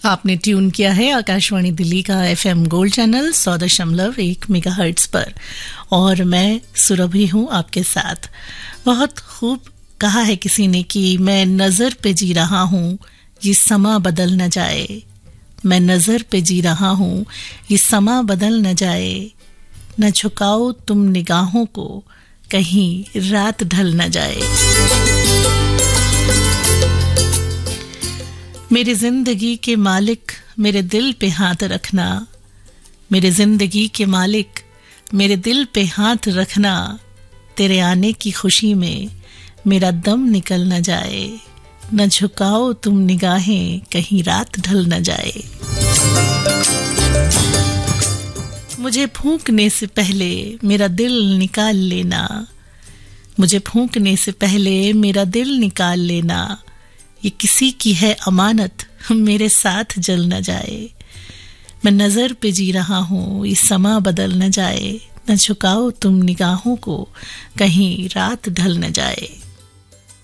आपने ट्यून किया है आकाशवाणी दिल्ली का FM गोल्ड चैनल 100.1 मेगाहर्ट्ज पर और मैं सुरभि हूं आपके साथ। बहुत खूब कहा है किसी ने कि मैं नजर पे जी रहा हूं, ये समा बदल न जाए। मैं नजर पे जी रहा हूं, ये समा बदल न जाए। न झुकाओ तुम निगाहों को, कहीं रात ढल न जाए। मेरी जिंदगी के मालिक मेरे दिल पे हाथ रखना, मेरे जिंदगी के मालिक मेरे दिल पे हाथ रखना। तेरे आने की खुशी में मेरा दम निकल न जाए। न झुकाओ तुम निगाहें, कहीं रात ढल न जाए। मुझे फूंकने से पहले मेरा दिल निकाल लेना, मुझे फूंकने से पहले मेरा दिल निकाल लेना। ये किसी की है अमानत, मेरे साथ जल न जाए। मैं नजर पे जी रहा हूँ, ये समा बदल न जाए। न झुकाओ तुम निगाहों को, कहीं रात ढल न जाए।